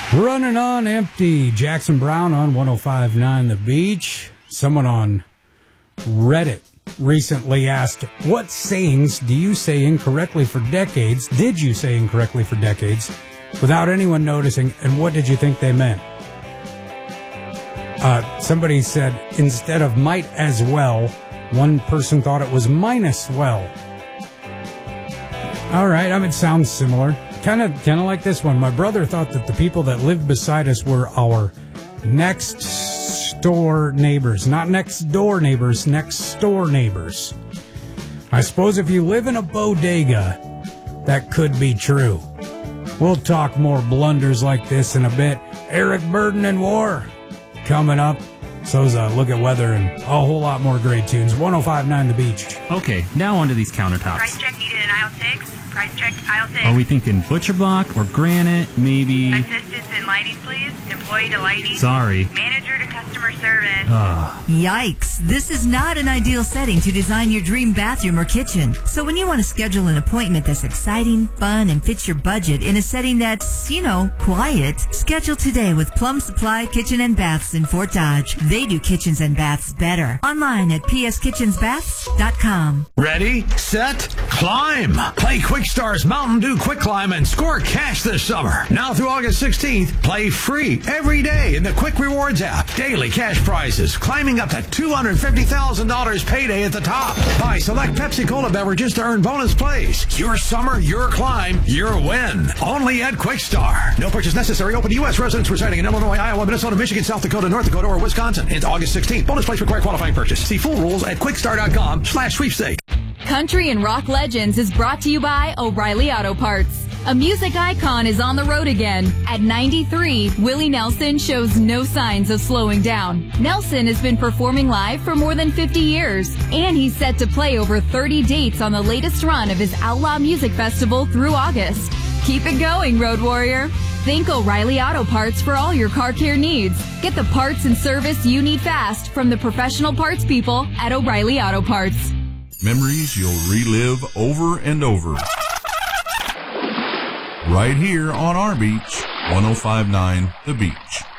Running on empty. Jackson Brown on 105.9 The Beach. Someone on Reddit recently asked, what sayings do you say incorrectly for decades? Did you say incorrectly for decades without anyone noticing? And what did you think they meant? Somebody said, instead of might as well, one person thought it was minus well. All right, it sounds similar. Kind of like this one. My brother thought that the people that lived beside us were our next door neighbors. Not next door neighbors, next store neighbors. I suppose if you live in a bodega, that could be true. We'll talk more blunders like this in a bit. Eric Burden and War coming up. So's a look at weather and a whole lot more great tunes. 105.9 The Beach. Okay, now onto these countertops. Price check needed in aisle 6. Price check aisle 6. Are we thinking butcher block or granite? Maybe. Assistance in lighting, please. Employee to lighting. Sorry. Manager to customer service. Yikes. This is not an ideal setting to design your dream bathroom or kitchen. So when you want to schedule an appointment that's exciting, fun, and fits your budget in a setting that's, quiet, schedule today with Plum Supply Kitchen and Baths in Fort Dodge. They do kitchens and baths better. Online at pskitchensbaths.com. Ready, set, climb. Play QuickStar's Mountain Dew Quick Climb and score cash this summer. Now through August 16th, play free every day in the Quick Rewards app. Daily cash prizes climbing up to $250,000 payday at the top. Buy select Pepsi Cola beverages to earn bonus plays. Your summer, your climb, your win. Only at QuickStar. No purchase necessary. Open to U.S. residents residing in Illinois, Iowa, Minnesota, Michigan, South Dakota, North Dakota, or Wisconsin. It's August 16th. Bonus plays require qualifying purchase. See full rules at quickstar.com/sweepstakes. Country and Rock Legends is brought to you by O'Reilly Auto Parts. A music icon is on the road again. At 93, Willie Nelson shows no signs of slowing down. Nelson has been performing live for more than 50 years, and he's set to play over 30 dates on the latest run of his Outlaw Music Festival through August. Keep it going, Road Warrior. Think O'Reilly Auto Parts for all your car care needs. Get the parts and service you need fast from the professional parts people at O'Reilly Auto Parts. Memories you'll relive over and over. Right here on our beach, 105.9 The Beach.